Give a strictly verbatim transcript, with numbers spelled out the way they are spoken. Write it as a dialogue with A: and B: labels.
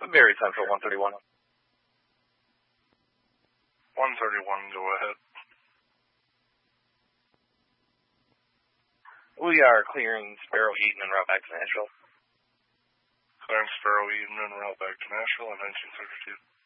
A: Very Central, one thirty-one.
B: one thirty-one, go ahead.
A: We are clearing Sparrow Eaton and route back to Nashville.
B: Clearing Sparrow Eaton and route back to Nashville in nineteen thirty-two.